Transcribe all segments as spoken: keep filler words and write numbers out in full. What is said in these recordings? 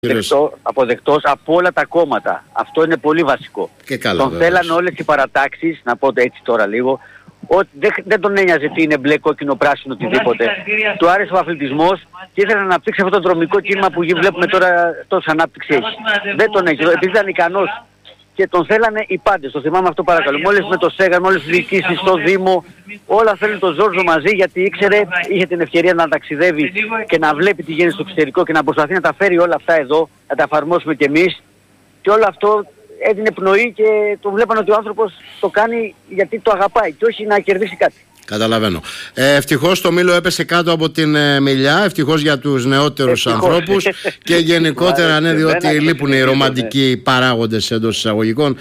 Αποδεκτό, αποδεκτός από όλα τα κόμματα. Αυτό είναι πολύ βασικό. Και καλά, τον βέβαια. θέλανε όλες οι παρατάξεις, να πω έτσι τώρα λίγο, ότι δεν, δεν τον ένοιαζε τι είναι μπλε, κόκκινο, πράσινο, οτιδήποτε. Του άρεσε ο αθλητισμός και ήθελε να αναπτύξει αυτό το δρομικό κίνημα που βλέπουμε τώρα τόση ανάπτυξη έχει. Δεν τον έχει, επειδή ήταν ικανός και τον θέλανε οι πάντες. Το θυμάμαι αυτό, παρακαλώ. Μόλις με το Σέγαν, μόλις τις διοικήσεις στο Δήμο, όλα θέλουν τον Ζόρζο μαζί, γιατί ήξερε, είχε την ευκαιρία να ταξιδεύει και να βλέπει τι γίνεται στο εξωτερικό και να προσπαθεί να τα φέρει όλα αυτά εδώ, να τα εφαρμόσουμε κι εμείς. Και όλο αυτό έδινε πνοή και το βλέπανε ότι ο άνθρωπος το κάνει γιατί το αγαπάει και όχι να κερδίσει κάτι. Καταλαβαίνω. Ε, ευτυχώς το Μήλο έπεσε κάτω από την ε, μιλιά, ευτυχώς για τους νεότερους ευτυχώς. ανθρώπους και γενικότερα ναι, διότι λείπουν οι ρομαντικοί ναι. παράγοντες εντός εισαγωγικών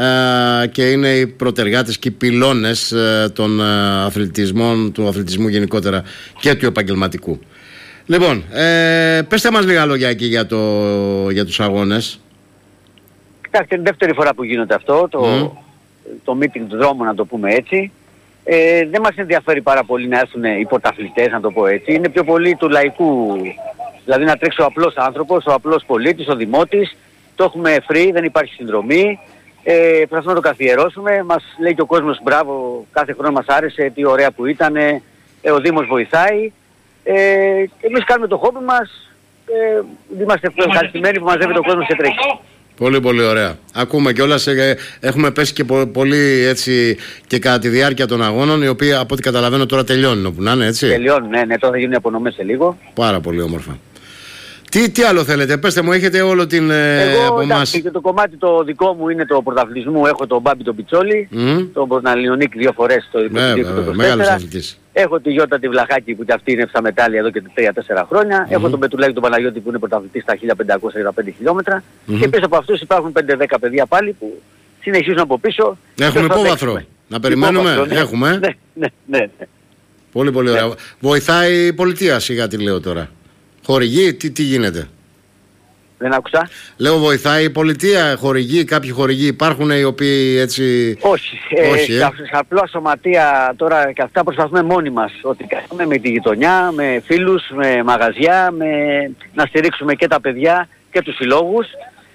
ε, και είναι οι προτεργάτες και οι πυλώνες ε, των ε, αθλητισμών, του αθλητισμού γενικότερα και του επαγγελματικού. Λοιπόν, ε, πέστε μας λίγα λόγια εκεί για, το, για τους αγώνες. Κοιτάξτε, είναι δεύτερη φορά που γίνεται αυτό, το, mm. το meeting του δρόμου, να το πούμε έτσι. Ε, δεν μας ενδιαφέρει πάρα πολύ να έρθουν οι πρωταθλητές, να το πω έτσι. Είναι πιο πολύ του λαϊκού, δηλαδή να τρέξει ο απλός άνθρωπος, ο απλός πολίτης, ο δημότης. Το έχουμε free, δεν υπάρχει συνδρομή. Ε, προσπαθούμε να το καθιερώσουμε. Μας λέει και ο κόσμος μπράβο, κάθε χρόνο μας άρεσε, τι ωραία που ήταν. Ε, ο Δήμος βοηθάει. Ε, εμείς κάνουμε το χόμπι μας. Ε, είμαστε ευχαριστημένοι που μαζεύει το κόσμο και τρέχει. Πολύ πολύ ωραία. Ακούμε κιόλας, ε, έχουμε πέσει και πο, πολύ έτσι και κατά τη διάρκεια των αγώνων, οι οποίοι από ό,τι καταλαβαίνω τώρα τελειώνουν όπου να είναι, έτσι. Τελειώνουν, ναι, ναι, τώρα θα γίνουν απονομές σε λίγο. Πάρα πολύ όμορφα. Τι, τι άλλο θέλετε, πέστε μου, έχετε όλο την ε, Εγώ, από εντάξει, εμάς. και το κομμάτι το δικό μου είναι το πρωταθλητισμού. Έχω τον Μπάμπη τον Πιτσόλη, mm. τον Λιονίκ δύο φορές το είκοσι δύο και το είκοσι. Έχω τη Γιώτα τη Βλαχάκη που και αυτή είναι εύσα μετάλλια εδώ και τρία τέσσερα χρόνια. Mm-hmm. Έχω τον Πετουλάκη τον Παναγιώτη που είναι πρωταθλητής στα χίλια πεντακόσια εξήντα πέντε χιλιόμετρα. Mm-hmm. Και πίσω από αυτούς υπάρχουν πέντε δέκα παιδιά πάλι που συνεχίζουν από πίσω. Έχουμε υπόβαθρο. Να περιμένουμε. Υπόβαθρο, ναι. Έχουμε. Ναι, ναι, ναι, ναι. Πολύ πολύ ωραία. Ναι. Βοηθάει η πολιτεία, σιγά τι λέω τώρα. Χορηγεί, τι, τι γίνεται. Δεν άκουσα. Λέω βοηθάει η πολιτεία, χορηγοί, κάποιοι χορηγοί υπάρχουν οι οποίοι έτσι... Όχι. Όχι ε, ε. Απλά σωματεία τώρα και αυτά προσπαθούμε μόνοι μας. Ότι κάνουμε με τη γειτονιά, με φίλους, με μαγαζιά, με... να στηρίξουμε και τα παιδιά και τους συλλόγους.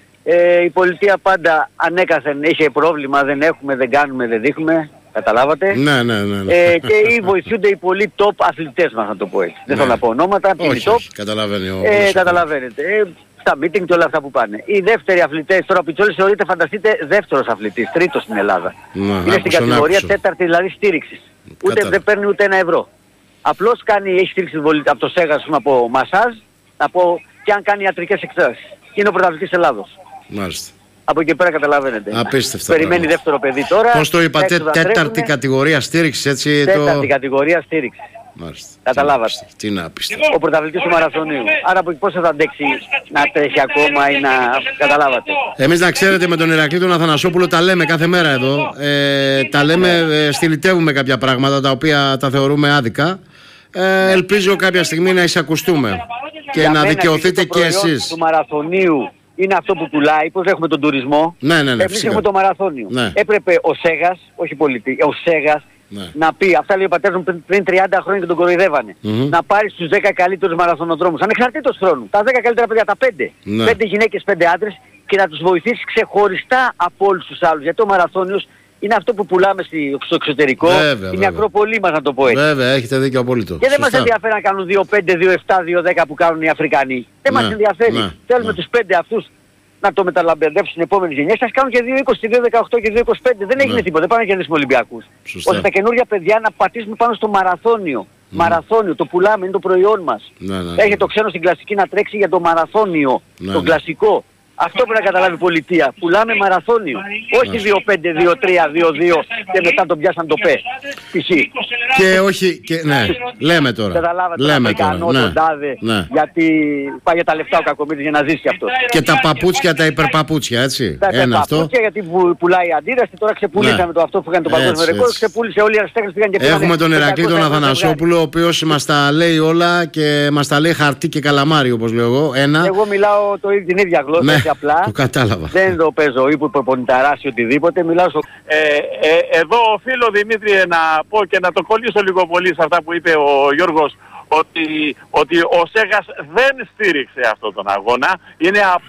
Ε, η πολιτεία πάντα ανέκαθεν είχε πρόβλημα, δεν έχουμε, δεν κάνουμε, δεν δείχνουμε. Καταλάβατε. Ναι, ναι, ναι, ναι. Ε, και ή βοηθούνται οι πολύ top αθλητές μας, να το πω έτσι. Ναι. Δεν θέλω να πω ονόματα, ποιοι top. Όχι, καταλαβαίνει ο... Ε, καταλαβαίνετε. Ε, στα meeting και όλα αυτά που πάνε. Οι δεύτεροι αθλητές, τώρα ο Πιτσόλης θεωρείται, φανταστείτε, δεύτερος αθλητής, τρίτος στην Ελλάδα. Να, είναι στην κατηγορία άκουσο. τέταρτη δηλαδή στήριξης. Ούτε Κατα... δεν παίρνει ούτε ένα ευρώ. Απλώς κάνει, έχει στήριξη από το ΣΕΓΑ, από μασάζ, να πω, και αν κάνει ιατρικές εξετάσεις. Και είναι ο πρωταθλητής Ελλάδος. Μάλιστα. Από εκεί πέρα καταλαβαίνετε. Απίστευτα. Περιμένει πράγμα. Δεύτερο παιδί τώρα. Πώς το είπατε, τέταρτη κατηγορία στήριξης, έτσι. Τέταρτη το... κατηγορία στήριξης. Μάλιστα. Καταλάβατε. Τι να πεις. Ο πρωταθλητής του μαραθωνίου. Άρα από εκεί πώς θα αντέξει να τρέχει ακόμα ή να... Καταλάβατε. Εμείς να ξέρετε με τον Ηρακλή τον Αθανασόπουλο τα λέμε κάθε μέρα εδώ. Ε, τα λέμε, ε, στυλιτεύουμε κάποια πράγματα τα οποία τα θεωρούμε άδικα. Ε, ελπίζω κάποια στιγμή να εισακουστούμε και για να μένα, δικαιωθείτε και εσείς. Του μαραθωνίου είναι αυτό που πουλάει, πώς έχουμε τον τουρισμό. Ναι, ναι, ναι, εμείς έχουμε το μαραθώνιο. Ναι. Έπρεπε ο Σέγας, όχι πολιτή, ο Σέγας, ναι. να πει, αυτά λέει ο πατέρας μου πριν, πριν τριάντα χρόνια και τον κοροϊδεύανε. Mm-hmm. Να πάρει στους δέκα καλύτερους μαραθωνοδρόμους, ανεξαρτήτως χρόνου. Τα δέκα καλύτερα παιδιά, τα πέντε. Ναι. πέντε γυναίκες, πέντε άντρες και να τους βοηθήσει ξεχωριστά από όλους τους άλλους. Γιατί ο μαραθώνιος είναι αυτό που πουλάμε στο εξωτερικό. Βέβαια, είναι η ακροπολή μας, να το πω έτσι. Βέβαια, έχετε δίκιο απόλυτο. Και δεν μας ενδιαφέρει να κάνουν δύο πέντε, δύο επτά, δύο δέκα που κάνουν οι Αφρικανοί. Δεν ναι, μας ενδιαφέρει. Ναι, θέλουμε ναι. τους πέντε αυτούς να το μεταλαμπερδεύσουν στην επόμενη γενιά. Σας κάνουν και δύο είκοσι, δύο δεκαοκτώ και δύο είκοσι πέντε. Δεν έγινε ναι. τίποτα. Δεν πάνε να κερδίσουμε Ολυμπιακούς. Ώστε τα καινούργια παιδιά να πατήσουμε πάνω στο μαραθώνιο. Mm. Μαραθώνιο, το πουλάμε, είναι το προϊόν μας. Ναι, ναι, ναι. Έχει το ξένο στην κλασική να τρέξει για το μαραθώνιο. Ναι, το ναι. κλασικό. Αυτό πρέπει να καταλάβει η πολιτεία. Πουλάμε μαραθώνιο. Όχι δύο πέντε, δύο τρία, δύο δύο και μετά τον πιάσαν το πέ. Και όχι, και, ναι, λέμε τώρα. Καταλάβατε λέμε τώρα. Κανό, ναι, τον τάδε, ναι. Γιατί πάει για τα λεφτά ο κακομοίρης για να ζήσει αυτό. Και τα παπούτσια, τα υπερπαπούτσια, έτσι. Τα Ένα παπούτσια αυτό. γιατί που, πουλάει η αντίδραση. Τώρα ξεπουλήσαμε ναι. το αυτό που έκανε το παγκόσμιο ρεκόρ. Ξεπούλησε όλοι οι αριστέχνες πήγαν και πήγαν. Έχουμε τον Ηρακλή τον Αθανασόπουλο, ο οποίος μας τα λέει όλα και μας τα λέει χαρτί και καλαμάρι, όπως λέω εγώ. Ένα. Εγώ μιλάω το, την ίδια γλώσσα. Απλά. Το κατάλαβα. Δεν το παίζω ή που προπονηταράσει οτιδήποτε, μιλάω στο... Ε, ε, εδώ οφείλω Δημήτρη να πω και να το κολλήσω λίγο πολύ σε αυτά που είπε ο Γιώργος ότι, ότι ο Σέγας δεν στήριξε αυτόν τον αγώνα. Είναι